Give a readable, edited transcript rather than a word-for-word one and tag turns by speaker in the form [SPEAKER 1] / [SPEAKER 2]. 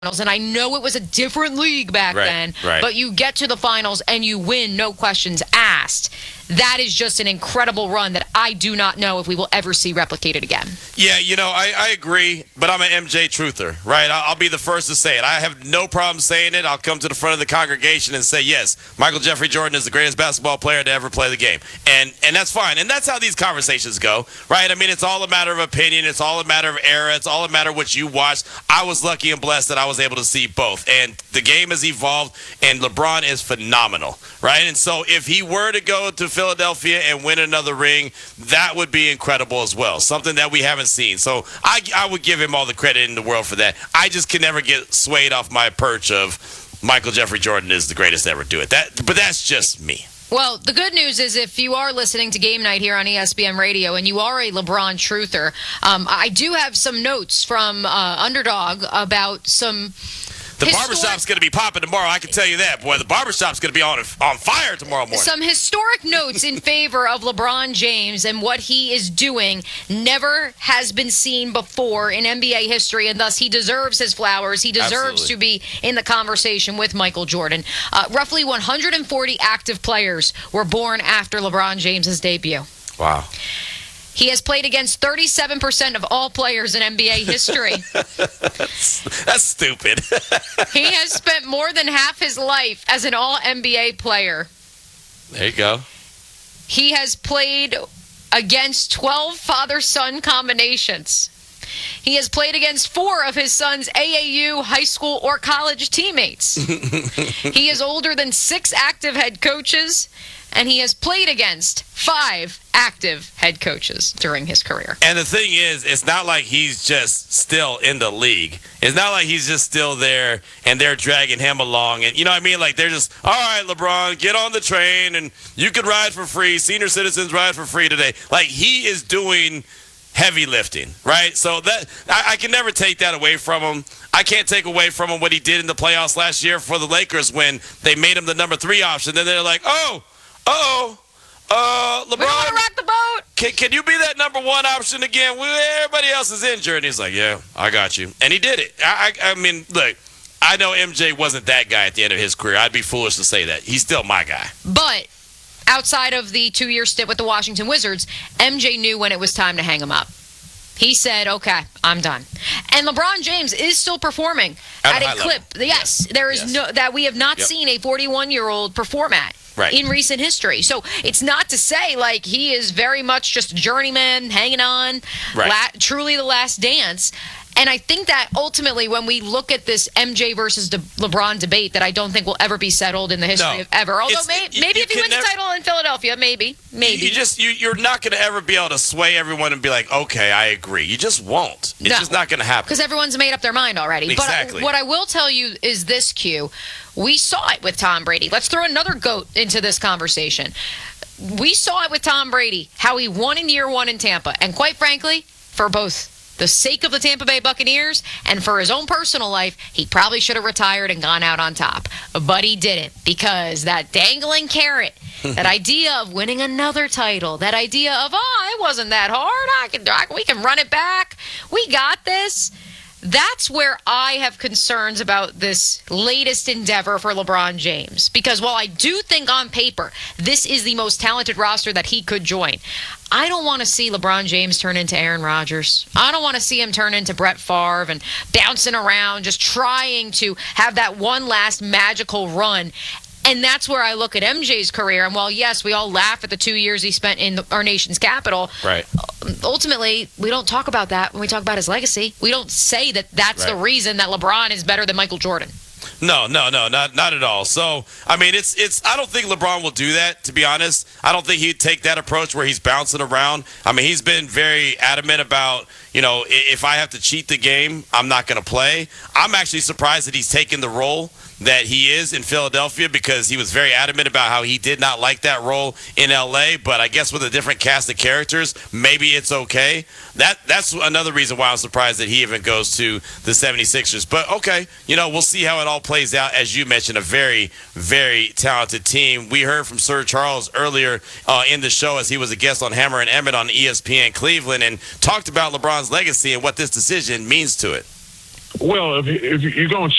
[SPEAKER 1] and I know it was a different league back then, but you get to the finals and you win, no questions asked. That is just an incredible run that I do not know if we will ever see replicated again.
[SPEAKER 2] Yeah, I agree, but I'm an MJ truther, right? I'll be the first to say it. I have no problem saying it. I'll come to the front of the congregation and say, yes, Michael Jeffrey Jordan is the greatest basketball player to ever play the game. And that's fine. And that's how these conversations go, right? I mean, it's all a matter of opinion. It's all a matter of era. It's all a matter of what you watched. I was lucky and blessed that I was able to see both. And the game has evolved, and LeBron is phenomenal, right? And so if he were to go to Philadelphia and win another ring, that would be incredible as well. Something that we haven't seen. So I would give him all the credit in the world for that. I just can never get swayed off my perch of Michael Jeffrey Jordan is the greatest to ever do it. But that's just me.
[SPEAKER 1] Well, the good news is if you are listening to Game Night here on ESPN Radio and you are a LeBron truther, I do have some notes from Underdog about some...
[SPEAKER 2] The barbershop's going to be popping tomorrow. I can tell you that. Boy, the barbershop's going to be on fire tomorrow morning.
[SPEAKER 1] Some historic notes in favor of LeBron James and what he is doing never has been seen before in NBA history, and thus he deserves his flowers. He deserves to be in the conversation with Michael Jordan. Roughly 140 active players were born after LeBron James's debut.
[SPEAKER 2] Wow.
[SPEAKER 1] He has played against 37% of all players in NBA history.
[SPEAKER 2] That's stupid.
[SPEAKER 1] He has spent more than half his life as an all-NBA player.
[SPEAKER 2] There you go.
[SPEAKER 1] He has played against 12 father-son combinations. He has played against 4 of his son's AAU, high school, or college teammates. He is older than 6 active head coaches, and he has played against 5 active head coaches during his career.
[SPEAKER 2] And the thing is, it's not like he's just still in the league. It's not like he's just still there and they're dragging him along. And you know what I mean? Like they're just, all right, LeBron, get on the train and you can ride for free. Senior citizens ride for free today. Like he is doing heavy lifting, right? So that I can never take that away from him. I can't take away from him what he did in the playoffs last year for the Lakers when they made him the number 3 option. Then they're like, LeBron,
[SPEAKER 1] we want to rock the boat.
[SPEAKER 2] Can you be that number 1 option again? Everybody else is injured. And he's like, yeah, I got you. And he did it. I mean, look, I know MJ wasn't that guy at the end of his career. I'd be foolish to say that. He's still my guy.
[SPEAKER 1] But outside of the 2-year stint with the Washington Wizards, MJ knew when it was time to hang him up. He said, okay, I'm done. And LeBron James is still performing at a clip. Yes, there is no that we have not seen a 41-year-old perform at.
[SPEAKER 2] Right.
[SPEAKER 1] In recent history. So it's not to say like he is very much just a journeyman hanging on, truly the last dance. And I think that ultimately when we look at this MJ versus LeBron debate that I don't think will ever be settled in the history of ever. Although maybe if he wins the title in Philadelphia, maybe.
[SPEAKER 2] You're not going to ever be able to sway everyone and be like, okay, I agree. You just won't. It's just not going to happen.
[SPEAKER 1] Because everyone's made up their mind already.
[SPEAKER 2] Exactly.
[SPEAKER 1] But what I will tell you is this, Q. We saw it with Tom Brady. Let's throw another GOAT into this conversation. We saw it with Tom Brady, how he won in year 1 in Tampa. And quite frankly, for both the sake of the Tampa Bay Buccaneers and for his own personal life, he probably should have retired and gone out on top. But he didn't, because that dangling carrot, that idea of winning another title, that idea of, it wasn't that hard, we can run it back, we got this. That's where I have concerns about this latest endeavor for LeBron James. Because while I do think on paper this is the most talented roster that he could join, I don't want to see LeBron James turn into Aaron Rodgers. I don't want to see him turn into Brett Favre and bouncing around, just trying to have that one last magical run. And that's where I look at MJ's career. And while, yes, we all laugh at the 2 years he spent in our nation's capital,
[SPEAKER 2] right,
[SPEAKER 1] ultimately, we don't talk about that when we talk about his legacy. We don't say that that's the reason that LeBron is better than Michael Jordan.
[SPEAKER 2] No, not at all. So, I mean, it's. I don't think LeBron will do that, to be honest. I don't think he'd take that approach where he's bouncing around. I mean, he's been very adamant about, if I have to cheat the game, I'm not going to play. I'm actually surprised that he's taken the role that he is in Philadelphia, because he was very adamant about how he did not like that role in L.A., but I guess with a different cast of characters, maybe it's okay. That's another reason why I'm surprised that he even goes to the 76ers. But, okay, we'll see how it all plays out. As you mentioned, a very, very talented team. We heard from Sir Charles earlier in the show as he was a guest on Hammer and Emmett on ESPN Cleveland and talked about LeBron's legacy and what this decision means to it.
[SPEAKER 3] Well, if you're going to